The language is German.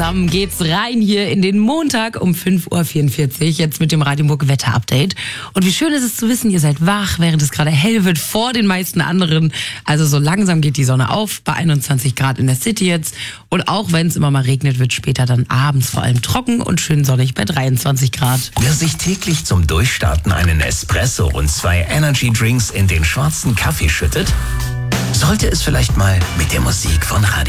langsam geht's rein hier in den Montag um 5.44 Uhr, jetzt mit dem Radioburg Wetter-Update. Und wie schön ist es zu wissen, ihr seid wach, während es gerade hell wird vor den meisten anderen. Also so langsam geht die Sonne auf, bei 21 Grad in der City jetzt. Und auch wenn es immer mal regnet, wird später dann abends vor allem trocken und schön sonnig bei 23 Grad. Wer sich täglich zum Durchstarten einen Espresso und 2 Energy Drinks in den schwarzen Kaffee schüttet, sollte es vielleicht mal mit der Musik von Radio